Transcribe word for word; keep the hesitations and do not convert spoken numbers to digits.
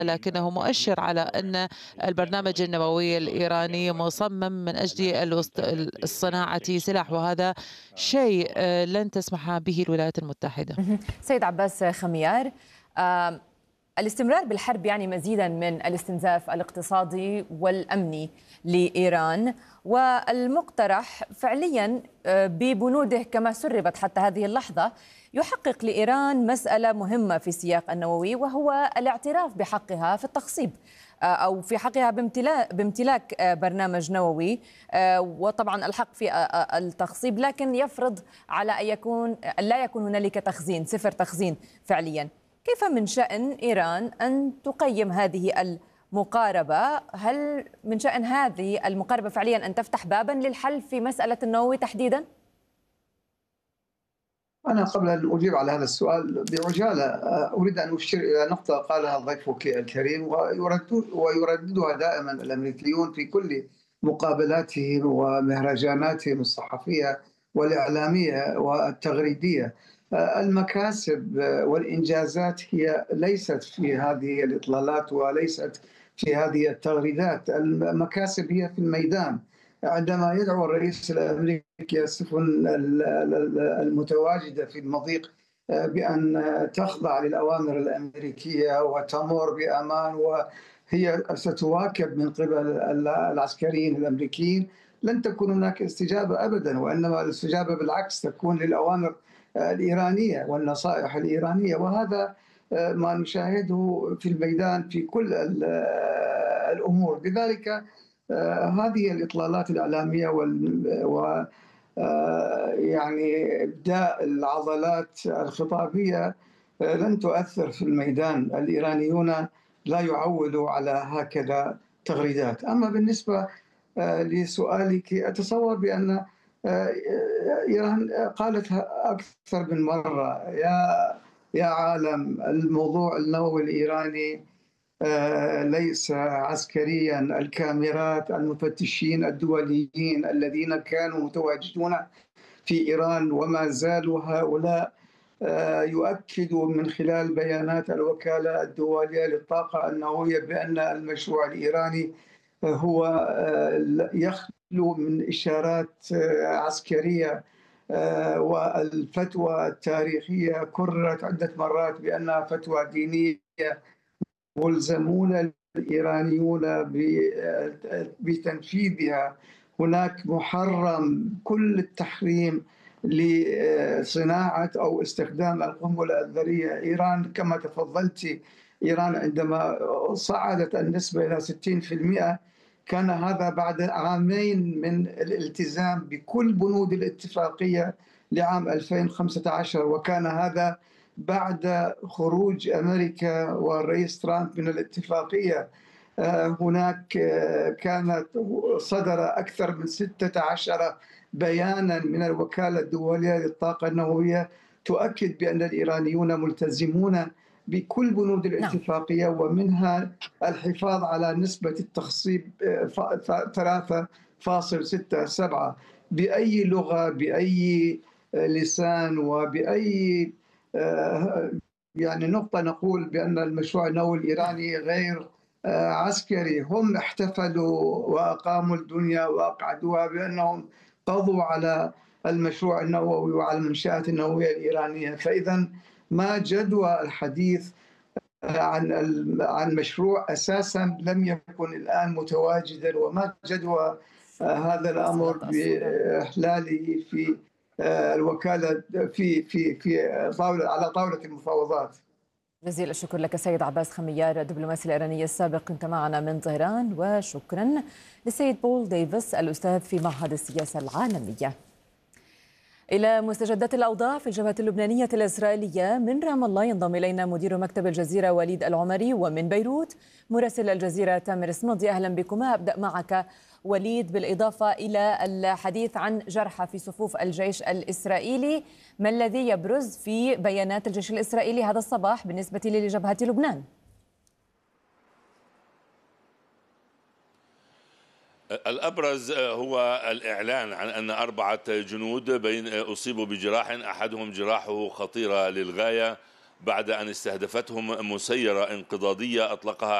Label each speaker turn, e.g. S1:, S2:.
S1: لكنه مؤشر على أن البرنامج النووي الإيراني مصمم من أجل الوسط- الصناعة سلاح، وهذا شيء آه، لن تسمح به الولايات المتحدة.
S2: مهم. سيد عباس خميار، آم، الاستمرار بالحرب يعني مزيدا من الاستنزاف الاقتصادي والأمني لإيران، والمقترح فعليا آه، ببنوده كما سربت حتى هذه اللحظة يحقق لإيران مسألة مهمة في السياق النووي، وهو الاعتراف بحقها في التخصيب آه، أو في حقها بامتلاك بامتلاك آه، برنامج نووي، آه، وطبعا الحق في آه، آه، التخصيب، لكن يفرض على أن يكون لا يكون هنالك تخزين، صفر تخزين فعليا. كيف من شأن إيران أن تقيم هذه المقاربة؟ هل من شأن هذه المقاربة فعليا أن تفتح بابا للحل في مسألة النووي تحديدا؟
S3: أنا قبل أن أجيب على هذا السؤال بعجالة أريد أن أشير إلى نقطة قالها ضيفك الكريم ويردد- ويرددها دائما الأمريكيون في كل مقابلاتهم ومهرجاناتهم الصحفية والإعلامية والتغريدية. المكاسب والإنجازات هي ليست في هذه الإطلالات وليست في هذه التغريدات، المكاسب هي في الميدان. عندما يدعو الرئيس الأمريكي السفن المتواجدة في المضيق بأن تخضع للأوامر الأمريكية وتمر بأمان وهي ستواكب من قبل العسكريين الأمريكيين، لن تكون هناك استجابة أبدا، وإنما الاستجابة بالعكس تكون للأوامر الإيرانية والنصائح الإيرانية، وهذا ما نشاهده في الميدان في كل الأمور. لذلك هذه الإطلالات الإعلامية وال و يعني إبداء العضلات الخطابية لن تؤثر في الميدان. الإيرانيون لا يعولوا على هكذا تغريدات. أما بالنسبة لسؤالك، أتصور بأن إيران قالتها أكثر من مرة: يا يا عالم، الموضوع النووي الإيراني ليس عسكريا. الكاميرات، المفتشين الدوليين الذين كانوا متواجدون في إيران وما زالوا هؤلاء يؤكدوا من خلال بيانات الوكالة الدولية للطاقة النووية بأن المشروع الإيراني هو يخلو من إشارات عسكرية. والفتوى التاريخية كررت عدة مرات بأنها فتوى دينية، ملزمون الإيرانيون بتنفيذها. هناك محرم كل التحريم لصناعة أو استخدام القنبلة الذرية. إيران كما تفضلت، إيران عندما صعدت النسبة إلى ستين بالمئة كان هذا بعد عامين من الالتزام بكل بنود الاتفاقية لعام ألفين وخمسة عشر، وكان هذا بعد خروج أمريكا والرئيس ترامب من الاتفاقية. هناك كانت صدر أكثر من ستة عشر بيانا من الوكالة الدولية للطاقة النووية تؤكد بأن الإيرانيون ملتزمون بكل بنود الاتفاقية، ومنها الحفاظ على نسبة التخصيب ثلاثة فاصلة ستة سبعة بأي لغة، بأي لسان، وبأي يعني نقطة نقول بأن المشروع النووي الإيراني غير عسكري. هم احتفلوا وأقاموا الدنيا وأقعدوها بأنهم قضوا على المشروع النووي وعلى المنشآت النووية الإيرانية. فإذا ما جدوى الحديث عن عن مشروع أساسا لم يكن الآن متواجدا، وما جدوى هذا الأمر بإحلاله في الوكالة في في في طاولة على طاولة المفاوضات.
S2: جزيل الشكر لك سيد عباس خميار، الدبلوماسي الإيراني السابق، كنت معنا من طهران. وشكرا للسيد بول ديفيس الأستاذ في معهد السياسة العالمية. إلى مستجدات الأوضاع في الجبهة اللبنانية الإسرائيلية، من رام الله ينضم إلينا مدير مكتب الجزيرة وليد العمري، ومن بيروت مراسل الجزيرة تامر سمودي. أهلا بكما. أبدأ معك وليد، بالإضافة إلى الحديث عن جرحى في صفوف الجيش الإسرائيلي، ما الذي يبرز في بيانات الجيش الإسرائيلي هذا الصباح بالنسبة لجبهة لبنان؟
S4: الأبرز هو الإعلان عن أن أربعة جنود بين أصيبوا بجراح، أحدهم جراحه خطيرة للغاية، بعد أن استهدفتهم مسيرة انقضاضية أطلقها